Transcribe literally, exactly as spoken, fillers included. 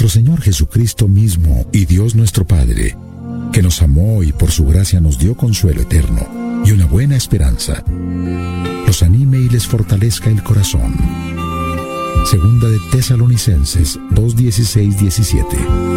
nuestro Señor Jesucristo mismo y Dios nuestro Padre, que nos amó y por su gracia nos dio consuelo eterno y una buena esperanza, los anime y les fortalezca el corazón. Segunda de Tesalonicenses dos, dieciséis, diecisiete.